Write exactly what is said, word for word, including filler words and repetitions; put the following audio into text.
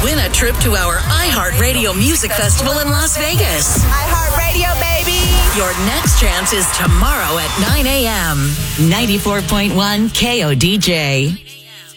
win a trip to our iHeartRadio Music Festival in Las Vegas. iHeartRadio, baby! Your next chance is tomorrow at nine a.m. ninety-four point one K O D J.